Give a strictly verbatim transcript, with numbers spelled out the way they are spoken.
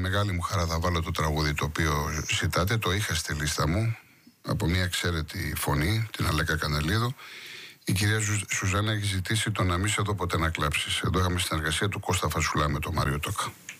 μεγάλη μου χαρά θα βάλω το τραγούδι το οποίο ζητάτε. Το είχα στη λίστα μου από μια εξαίρετη φωνή, την Αλέκα Κανελίδου. Η κυρία Σουζάννα έχει ζητήσει το να μη σε δω ποτέ να κλάψεις. Εδώ είχαμε συνεργασία του Κώστα Φασουλά με τον Μάριο Τόκα.